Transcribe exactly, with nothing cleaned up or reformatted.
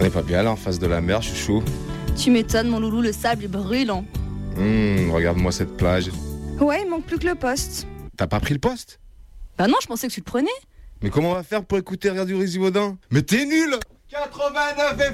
On est pas bien là en face de la mer, chouchou. Tu m'étonnes, mon loulou, le sable est brûlant. Hum, regarde-moi cette plage. Ouais, il manque plus que le poste. T'as pas pris le poste? Bah non, je pensais que tu le prenais. Mais comment on va faire pour écouter Radio Rizivaudin? Mais t'es nul! quatre-vingt-neuf F